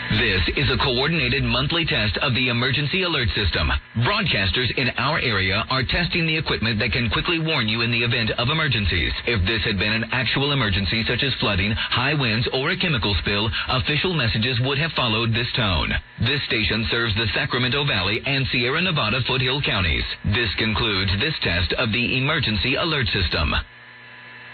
This is a coordinated monthly test of the emergency alert system. Broadcasters in our area are testing the equipment that can quickly warn you in the event of emergencies. If this had been an actual emergency such as flooding, high winds, or a chemical spill, official messages would have followed this tone. This station serves the Sacramento Valley and Sierra Nevada Foothill counties. This concludes this test of the emergency alert system.